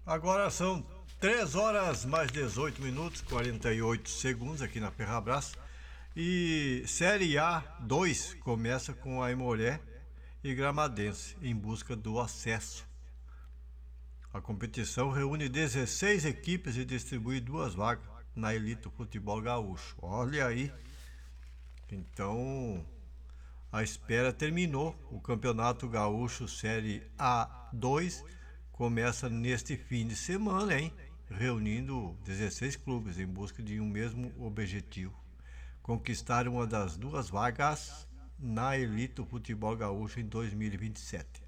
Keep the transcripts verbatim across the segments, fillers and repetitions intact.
Agora são três horas mais dezoito minutos, quarenta e oito segundos aqui na Ferrabras. E Série A dois começa com a Aimoré e Gramadense em busca do acesso. A competição reúne dezesseis equipes e distribui duas vagas na elite do futebol gaúcho. Olha aí. Então, a espera terminou. O Campeonato Gaúcho Série A dois começa neste fim de semana, hein? Reunindo dezesseis clubes em busca de um mesmo objetivo: conquistar uma das duas vagas na elite do futebol gaúcho em dois mil e vinte e sete.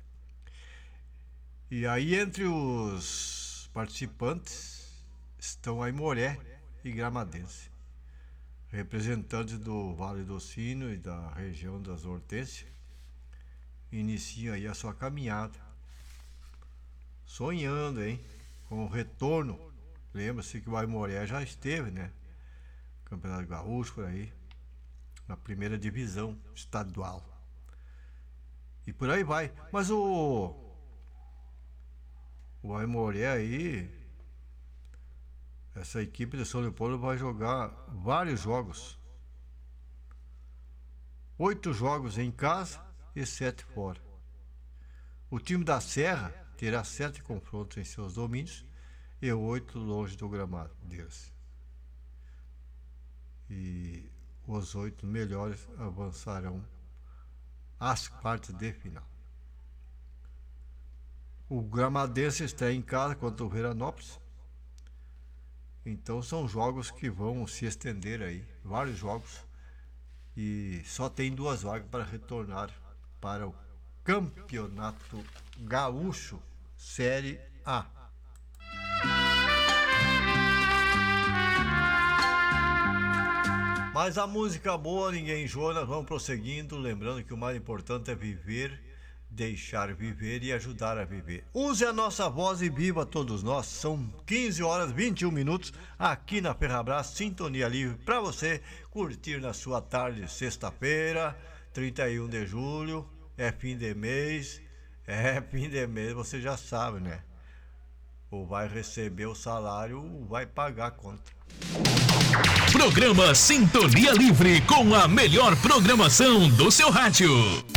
E aí, entre os participantes estão a Aimoré e Gramadense, representantes do Vale do Sino e da região das Hortênsias. Iniciam aí a sua caminhada, sonhando, hein, com o retorno. Lembra-se que o Aimoré já esteve, né, Campeonato Gaúcho por aí, na primeira divisão estadual, e por aí vai. Mas o o Aimoré aí, essa equipe de São Leopoldo vai jogar vários jogos, oito jogos em casa e sete fora. O time da Serra terá sete confrontos em seus domínios e oito longe do gramado deles. E os oito melhores avançarão às quartas de final. O Gramadense está em casa contra o Veranópolis. Então são jogos que vão se estender aí, vários jogos, e só tem duas vagas para retornar para o Campeonato Gaúcho Série A. Mas a música boa ninguém enjoa, nós vamos prosseguindo, lembrando que o mais importante é viver, deixar viver e ajudar a viver. Use a nossa voz e viva todos nós. São quinze horas e vinte e um minutos aqui na Ferrabras, sintonia livre para você curtir na sua tarde, sexta-feira, trinta e um de julho, é fim de mês, é fim de mês, você já sabe, né? Ou vai receber o salário ou vai pagar a conta. Programa Sintonia Livre, com a melhor programação do seu rádio.